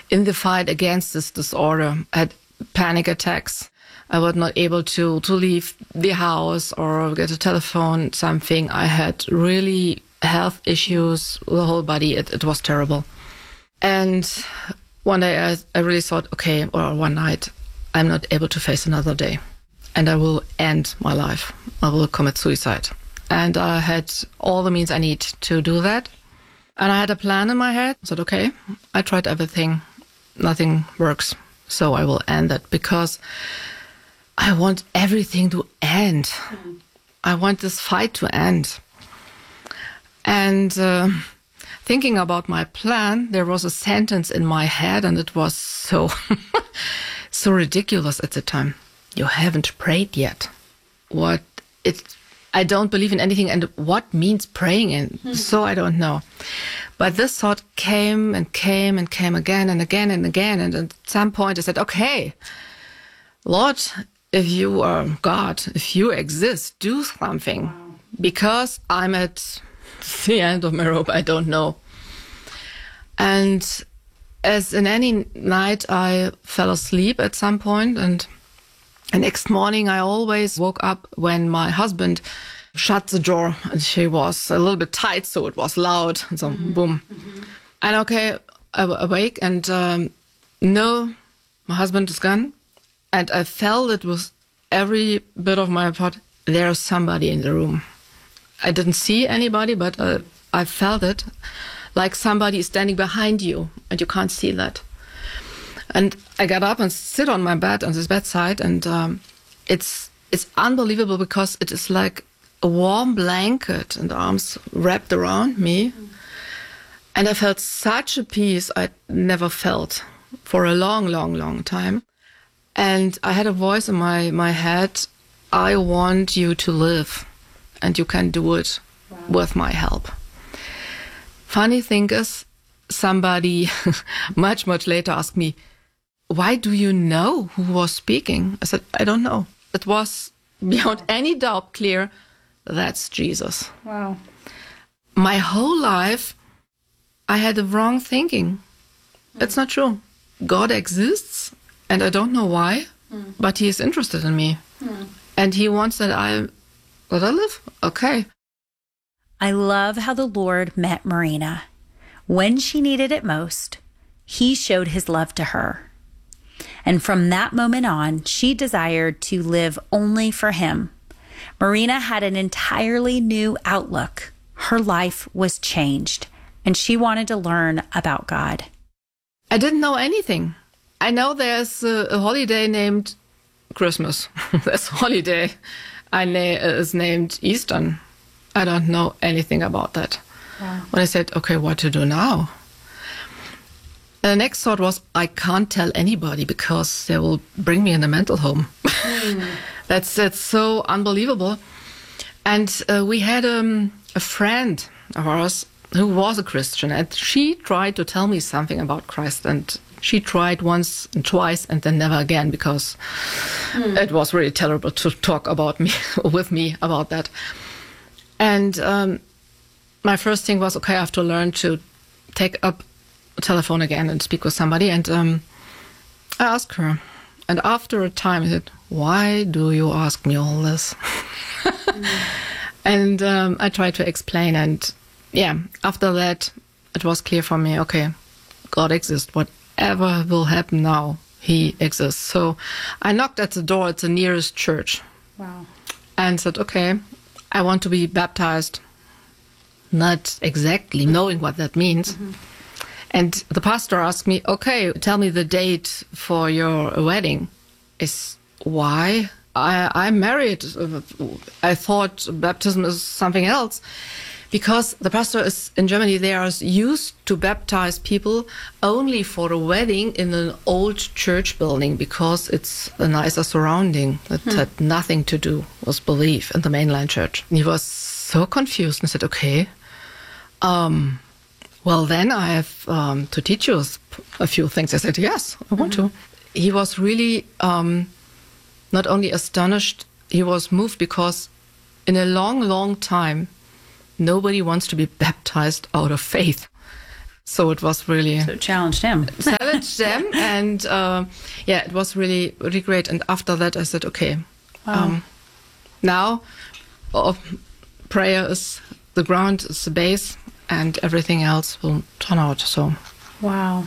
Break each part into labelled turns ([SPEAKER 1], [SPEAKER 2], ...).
[SPEAKER 1] in the fight against this disorder, I had panic attacks. I was not able to leave the house or get a telephone, something. I had really health issues, the whole body. It was terrible. And one day I really thought, okay, or one night, I'm not able to face another day. And I will end my life. I will commit suicide. And I had all the means I need to do that. And I had a plan in my head. I said, okay, I tried everything. Nothing works. So I will end it because I want everything to end. I want this fight to end. And thinking about my plan, there was a sentence in my head, and it was so so ridiculous at the time. You haven't prayed yet. I don't believe in anything, and what means praying in? So I don't know. But this thought came and came and came again and again and again. And at some point I said, okay, Lord, if you are God, if you exist, do something. Wow. Because I'm at the end of my rope, I don't know. And as in any night, I fell asleep at some point, and the next morning I always woke up when my husband shut the door, and she was a little bit tight, so it was loud. So boom. And okay, I awake, and no, my husband is gone. And I felt it with every bit of my body, there's somebody in the room. I didn't see anybody, but I felt it, like somebody is standing behind you, and you can't see that. And I got up and sit on my bed, on this bedside, and it's unbelievable because it is like a warm blanket and arms wrapped around me. And I felt such a peace I'd never felt for a long, long, long time. And I had a voice in my head, I want you to live, and you can do it with my help. Funny thing is, somebody much, much later asked me, why do you know who was speaking? I said, I don't know. It was beyond any doubt clear, that's Jesus.
[SPEAKER 2] Wow.
[SPEAKER 1] My whole life, I had the wrong thinking. It's not true. God exists, and I don't know why, but he is interested in me. And he wants that I live. Okay.
[SPEAKER 2] I love how the Lord met Marina. When she needed it most, he showed his love to her. And from that moment on, she desired to live only for him. Marina had an entirely new outlook. Her life was changed, and she wanted to learn about God.
[SPEAKER 1] I didn't know anything. I know there's a holiday named Christmas. This holiday is named Easter. I don't know anything about that. Wow. When I said, okay, what to do now? The next thought was, I can't tell anybody because they will bring me in a mental home. That's so unbelievable. And we had a friend of ours who was a Christian, and she tried to tell me something about Christ, and she tried once and twice and then never again because it was really terrible to talk about me with me about that. And my first thing was, okay, I have to learn to take up a telephone again and speak with somebody. And I asked her. And after a time, I said, why do you ask me all this? And I tried to explain. And yeah, after that, it was clear for me, okay, God exists. Whatever will happen now, he exists. So I knocked at the door at the nearest church.
[SPEAKER 2] Wow.
[SPEAKER 1] And said, okay, I want to be baptized. Not exactly knowing what that means. And the pastor asked me, okay, tell me the date for your wedding. Why? I'm married. I thought baptism is something else. Because the pastor is in Germany, they are used to baptize people only for a wedding in an old church building because it's a nicer surrounding. It had nothing to do with belief in the mainline church. And he was so confused and said, okay, well, then I have to teach you a few things. I said, yes, I want to. He was really not only astonished, he was moved because in a long, long time, nobody wants to be baptized out of faith. So it was really
[SPEAKER 2] So it challenged him.
[SPEAKER 1] challenged them, and it was really, really great. And after that, I said, okay, now prayer is the ground, is the base, and everything else will turn out. So,
[SPEAKER 2] wow.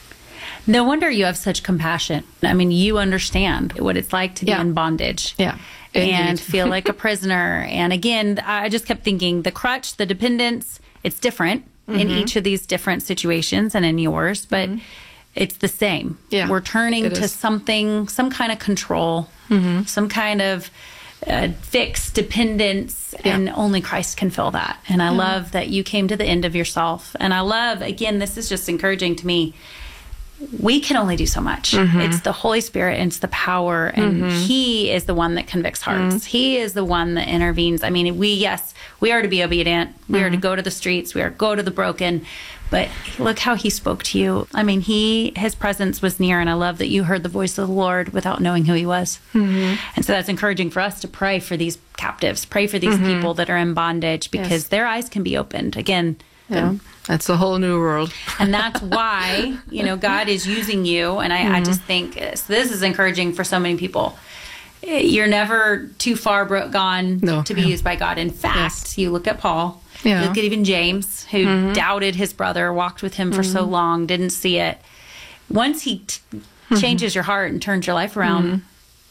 [SPEAKER 2] No wonder you have such compassion. I mean, you understand what it's like to be in bondage.
[SPEAKER 1] Yeah.
[SPEAKER 2] And
[SPEAKER 1] Indeed.
[SPEAKER 2] feel like a prisoner. And again, I just kept thinking the crutch, the dependence, it's different in each of these different situations and in yours, but it's the same.
[SPEAKER 1] Yeah,
[SPEAKER 2] we're turning
[SPEAKER 1] it
[SPEAKER 2] to
[SPEAKER 1] is.
[SPEAKER 2] something, some kind of control, some kind of fixed dependence, and only Christ can fill that. And I love that you came to the end of yourself. And I love, again, this is just encouraging to me. We can only do so much. It's the Holy Spirit and it's the power, and He is the one that convicts hearts. He is the one that intervenes. I mean, we are to be obedient. We are to go to the streets. We are to go to the broken. But look how He spoke to you. I mean, His presence was near, and I love that you heard the voice of the Lord without knowing who He was. And so that's encouraging for us to pray for these captives, pray for these people that are in bondage, because their eyes can be opened. Again,
[SPEAKER 1] that's a whole new world.
[SPEAKER 2] and that's why, God is using you. And I just think this is encouraging for so many people. You're never too far gone to be used by God. In fact, you look at Paul, you look at even James, who doubted his brother, walked with him for so long, didn't see it. Once he changes your heart and turns your life around,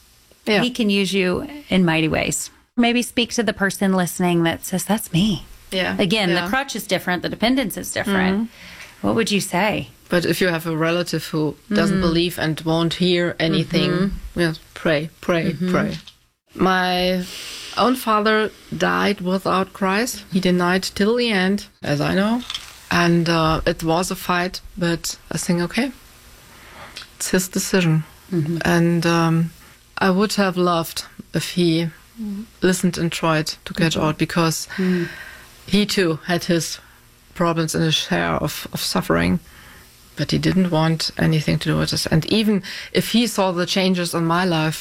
[SPEAKER 2] He can use you in mighty ways. Maybe speak to the person listening that says, that's me.
[SPEAKER 1] Yeah.
[SPEAKER 2] Again, the crutch is different. The dependence is different. What would you say?
[SPEAKER 1] But if you have a relative who doesn't believe and won't hear anything, pray, pray, pray. My own father died without Christ. He denied till the end, as I know. And it was a fight, but I think, okay, it's his decision. And I would have loved if he listened and tried to get out, because he too had his problems and his share of suffering, but he didn't want anything to do with this. And even if he saw the changes in my life,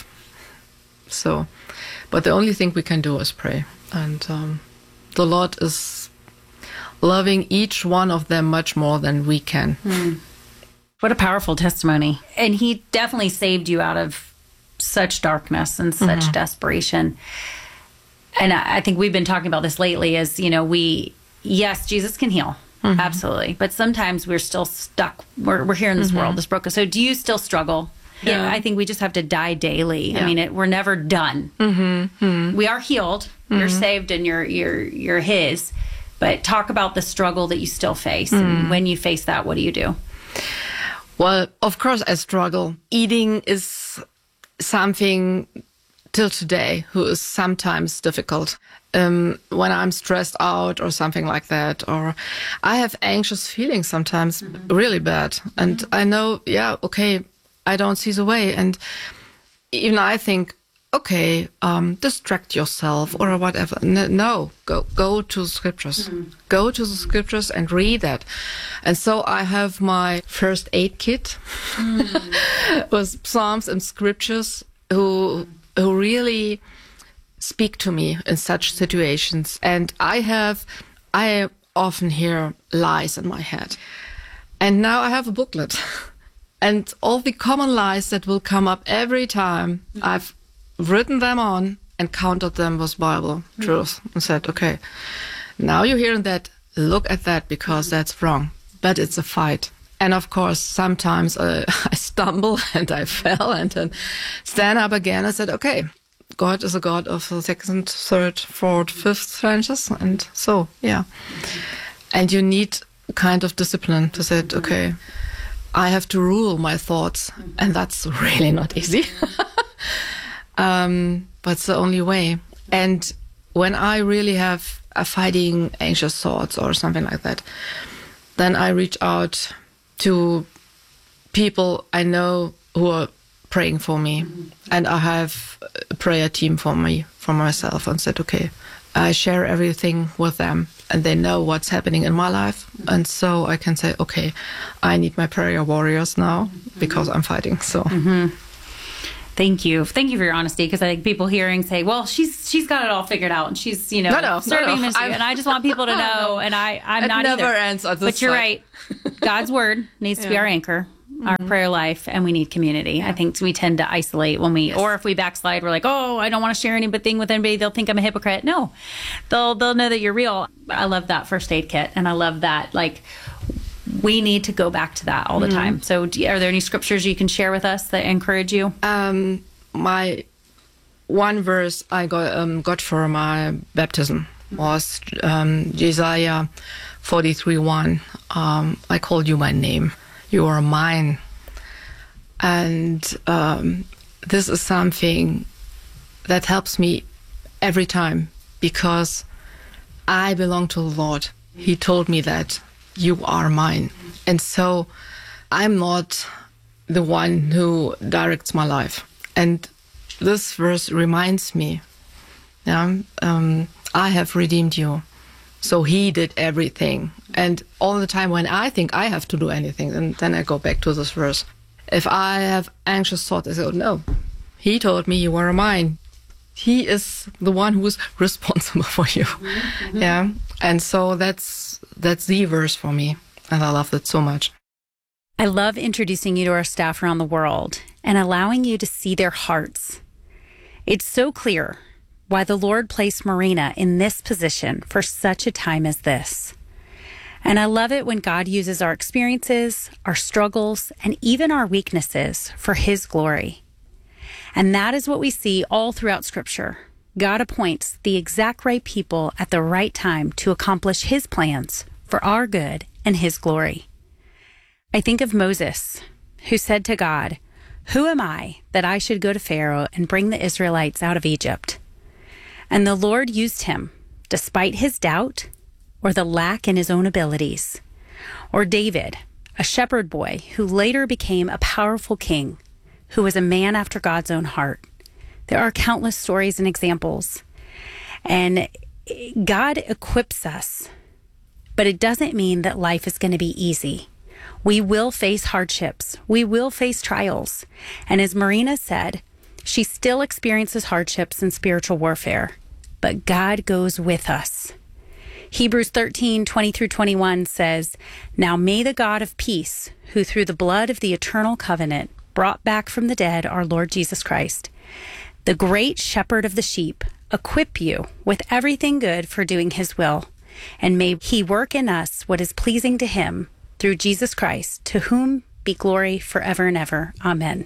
[SPEAKER 1] but the only thing we can do is pray. And the Lord is loving each one of them much more than we can.
[SPEAKER 2] What a powerful testimony. And He definitely saved you out of such darkness and such desperation. And I think we've been talking about this lately as, yes, Jesus can heal. Absolutely. But sometimes we're still stuck. We're here in this world, this broken. So do you still struggle? Yeah. I think we just have to die daily. Yeah. I mean, we're never done. We are healed. You're saved and you're His. But talk about the struggle that you still face. And when you face that, what do you do?
[SPEAKER 1] Well, of course I struggle. Eating is something till today who is sometimes difficult. When I'm stressed out or something like that, or I have anxious feelings sometimes, really bad. And I know, okay, I don't see the way. And even I think, okay, distract yourself or whatever. No, go to the scriptures. Go to the scriptures and read that. And so I have my first aid kit with psalms and scriptures who really speak to me in such situations. And I often hear lies in my head. And now I have a booklet. And all the common lies that will come up every time, I've written them on and counted them with Bible truth and said, okay, now you're hearing that, look at that, because that's wrong. But it's a fight. And of course, sometimes I stumble and I fell and then stand up again. I said, okay, God is a God of the second, third, fourth, fifth chances. And so, And you need kind of discipline to say, okay, I have to rule my thoughts. And that's really not easy. But it's the only way. And when I really have a fighting anxious thoughts or something like that, then I reach out to people I know who are praying for me. And I have a prayer team for myself, and said, okay, I share everything with them and they know what's happening in my life. And so I can say, okay, I need my prayer warriors now because I'm fighting. So.
[SPEAKER 2] Thank you. Thank you for your honesty, because I think people hearing say, well, she's got it all figured out, and she's, serving ministry. And I just want people to know, and I'm not
[SPEAKER 1] never
[SPEAKER 2] either.
[SPEAKER 1] Ends on this
[SPEAKER 2] but you're
[SPEAKER 1] side.
[SPEAKER 2] right. God's word needs to be our anchor, our prayer life, and we need community. I think we tend to isolate when or if we backslide, we're like, oh, I don't want to share anything with anybody. They'll think I'm a hypocrite. No, they'll know that you're real. I love that first aid kit. And I love that, we need to go back to that all the time. So are there any scriptures you can share with us that encourage you?
[SPEAKER 1] My one verse I got for my baptism was Isaiah 43:1. I called you by name. You are mine. And this is something that helps me every time, because I belong to the Lord. He told me that you are mine. And so I'm not the one who directs my life. And this verse reminds me, I have redeemed you. So he did everything. And all the time when I think I have to do anything, and then I go back to this verse. If I have anxious thoughts, I say, oh, no, he told me you are mine. He is the one who is responsible for you. Mm-hmm. Yeah. And so that's the verse for me. And I love it so much.
[SPEAKER 2] I love introducing you to our staff around the world and allowing you to see their hearts. It's so clear why the Lord placed Marina in this position for such a time as this. And I love it when God uses our experiences, our struggles, and even our weaknesses for His glory. And that is what we see all throughout Scripture. God appoints the exact right people at the right time to accomplish His plans for our good and His glory. I think of Moses, who said to God, "Who am I that I should go to Pharaoh and bring the Israelites out of Egypt?" And the Lord used him, despite his doubt or the lack in his own abilities. Or David, a shepherd boy who later became a powerful king, who was a man after God's own heart. There are countless stories and examples. And God equips us, but it doesn't mean that life is going to be easy. We will face hardships. We will face trials. And as Marina said, she still experiences hardships and spiritual warfare, but God goes with us. Hebrews 13:20-21 says, "Now may the God of peace, who through the blood of the eternal covenant brought back from the dead our Lord Jesus Christ, the great shepherd of the sheep, equip you with everything good for doing His will. And may He work in us what is pleasing to Him through Jesus Christ, to whom be glory forever and ever. Amen."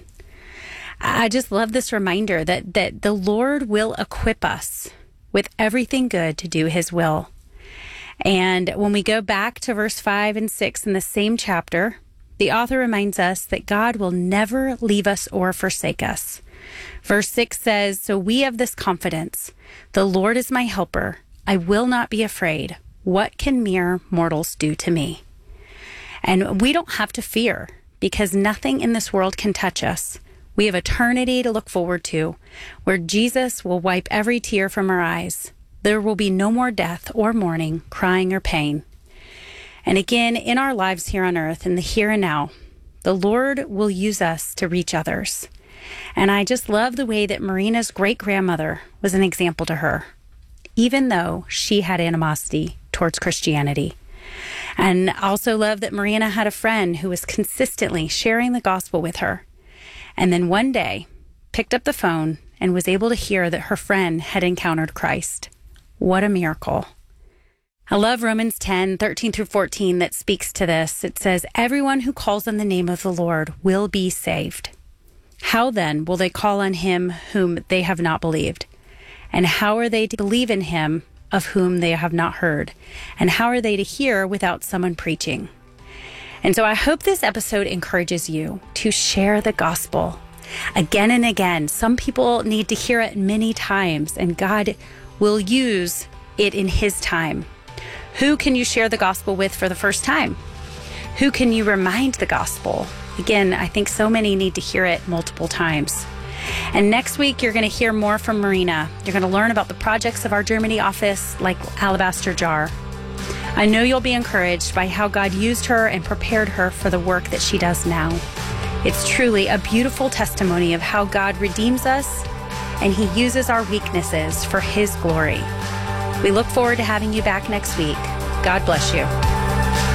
[SPEAKER 2] I just love this reminder that the Lord will equip us with everything good to do His will. And when we go back to verse 5 and 6 in the same chapter, the author reminds us that God will never leave us or forsake us. Verse 6 says, "So we have this confidence, the Lord is my helper. I will not be afraid. What can mere mortals do to me?" And we don't have to fear, because nothing in this world can touch us. We have eternity to look forward to, where Jesus will wipe every tear from our eyes. There will be no more death or mourning, crying or pain. And again, in our lives here on earth, in the here and now, the Lord will use us to reach others. And I just love the way that Marina's great-grandmother was an example to her, even though she had animosity towards Christianity. And I also love that Marina had a friend who was consistently sharing the gospel with her. And then one day picked up the phone and was able to hear that her friend had encountered Christ. What a miracle. I love Romans 10:13-14 that speaks to this. It says, "Everyone who calls on the name of the Lord will be saved. How then will they call on Him whom they have not believed? And how are they to believe in Him of whom they have not heard? And how are they to hear without someone preaching?" And so I hope this episode encourages you to share the gospel again and again. Some people need to hear it many times, and God will use it in His time. Who can you share the gospel with for the first time? Who can you remind the gospel? Again, I think so many need to hear it multiple times. And next week, you're going to hear more from Marina. You're going to learn about the projects of our Germany office, like Alabaster Jar. I know you'll be encouraged by how God used her and prepared her for the work that she does now. It's truly a beautiful testimony of how God redeems us and He uses our weaknesses for His glory. We look forward to having you back next week. God bless you.